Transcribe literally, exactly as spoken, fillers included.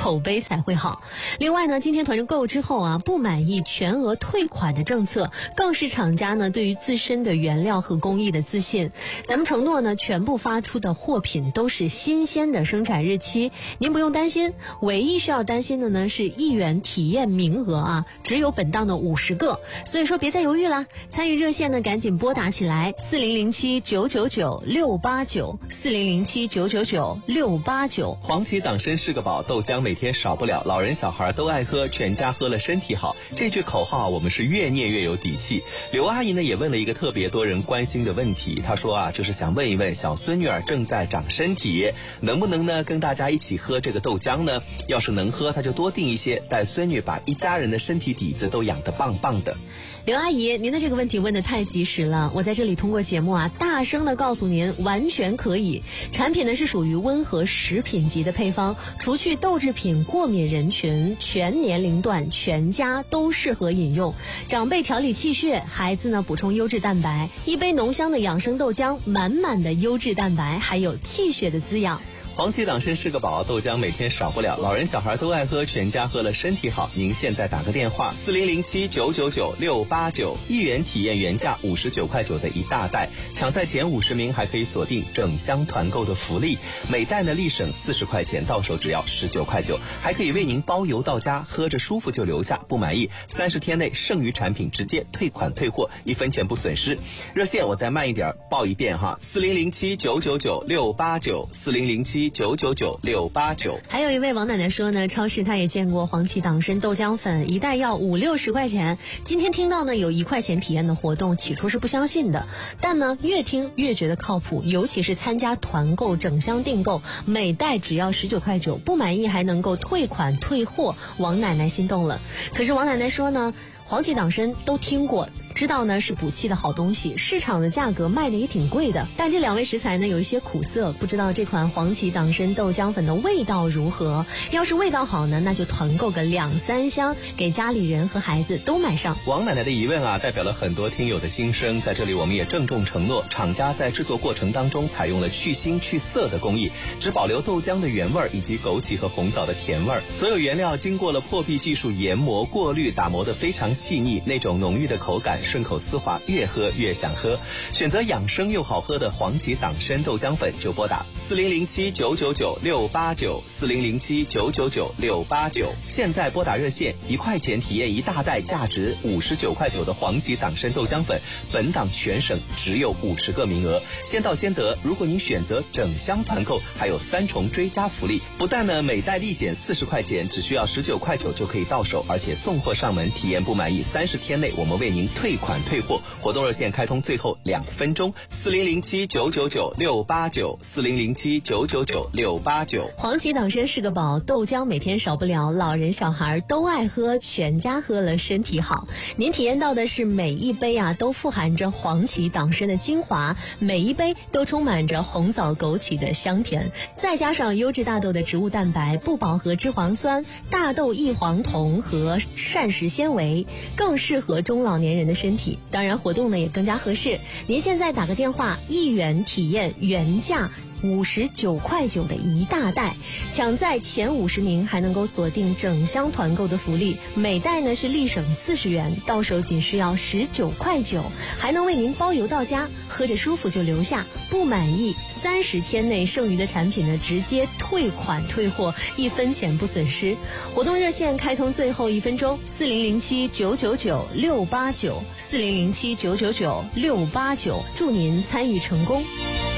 口碑才会好。另外呢，今天团购之后啊，不满意全额退款的政策，更是厂家呢对于自身的原料和工艺的自信。咱们承诺呢，全部发出的货品都是新鲜的生产日期，您不用担心。唯一需要担心的呢是一元体验名额啊，只有本档的五十个，所以说别再犹豫啦。参与热线呢，赶紧拨打起来，四零零七九九九六八九，四零零七九九九六八九。 黄芪党参是个宝，豆浆每天少不了，老人小孩都爱喝，全家喝了身体好。这句口号我们是越念越有底气。刘阿姨呢也问了一个特别多人关心的问题，她说啊，就是想问一问小孙女儿正在长身体，能不能呢跟大家一起喝这个豆浆呢？要是能喝，她就多订一些，带孙女把一家人的身体底子都养得棒棒的。 刘阿姨，您的这个问题问得太及时了，我在这里通过节目啊，大声的告诉您，完全可以。产品呢是属于温和食品级的配方，除去豆制品过敏人群，全年龄段全家都适合饮用。长辈调理气血，孩子呢补充优质蛋白，一杯浓香的养生豆浆，满满的优质蛋白，还有气血的滋养。 黄芪党参是个宝，豆浆每天少不了，老人小孩都爱喝，全家喝了身体好。您现在打个电话，四零零七九九九六八九，一元体验原价五十九块九的一大袋，抢在前五十名还可以锁定整箱团购的福利，每袋呢立省四十块钱，到手只要十九块九，还可以为您包邮到家，喝着舒服就留下，不满意三十天内剩余产品直接退款退货，一分钱不损失。热线我再慢一点报一遍哈，四零零七九九九六八九，四零零七九九九六八九。 还有一位王奶奶说呢，超市她也见过黄芪党参豆浆粉，一袋要五六十块钱。今天听到呢有一块钱体验的活动，起初是不相信的，但呢越听越觉得靠谱，尤其是参加团购整箱订购，每袋只要十九块九，不满意还能够退款退货，王奶奶心动了。可是王奶奶说呢，黄芪党参都听过，知道呢是补气的好东西，市场的价格卖的也挺贵的，但这两味食材呢有一些苦涩，不知道这款黄芪党参豆浆粉的味道如何。要是味道好呢，那就团购个两三箱，给家里人和孩子都买上。 王奶奶的疑问啊，代表了很多听友的心声，在这里我们也郑重承诺，厂家在制作过程当中采用了去腥去涩的工艺，只保留豆浆的原味以及枸杞和红枣的甜味，所有原料经过了破壁技术研磨过滤，打磨得非常细腻，那种浓郁的口感顺口丝滑，越喝越想喝。选择养生又好喝的黄芪党参豆浆粉，就拨打四零零七九九九六八九，四零零七九九九六八九。现在拨打热线，一块钱体验一大袋价值五十九块九的黄芪党参豆浆粉，本档全省只有五十个名额，先到先得。如果您选择整箱团购，还有三重追加福利，不但呢每袋立减四十块钱，只需要十九块九就可以到手，而且送货上门，体验不满意三十天内我们为您退款退货。活动热线开通最后两分钟，四零零七九九九六八九，四零零七九九九六八九。 黄芪党参是个宝，豆浆每天少不了，老人小孩都爱喝，全家喝了身体好。您体验到的是每一杯啊都富含着黄芪党参的精华，每一杯都充满着红枣枸杞的香甜，再加上优质大豆的植物蛋白、不饱和脂肪酸、大豆异黄酮和膳食纤维，更适合中老年人的身体。当然活动呢也更加合适，您现在打个电话，一元体验原价五十九块九的一大袋，抢在前五十名还能够锁定整箱团购的福利，每袋呢是立省四十元，到手仅需要十九块九，还能为您包邮到家，喝着舒服就留下，不满意三十天内剩余的产品呢直接退款退货，一分钱不损失。活动热线开通最后一分钟，四零零七九九九六八九，四零零七九九九六八九，祝您参与成功。